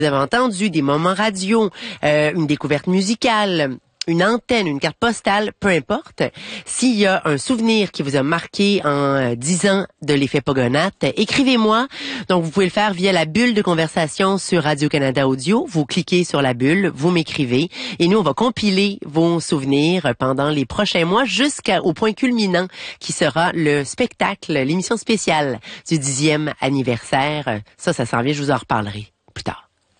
Vous avez entendu des moments radio, une découverte musicale, une antenne, une carte postale, peu importe. S'il y a un souvenir qui vous a marqué en 10 ans de l'effet Pogonates, écrivez-moi. Donc, vous pouvez le faire via la bulle de conversation sur Radio-Canada Audio. Vous cliquez sur la bulle, vous m'écrivez et nous, on va compiler vos souvenirs pendant les prochains mois jusqu'au point culminant qui sera le spectacle, l'émission spéciale du 10e anniversaire. Ça s'en vient, je vous en reparlerai plus tard.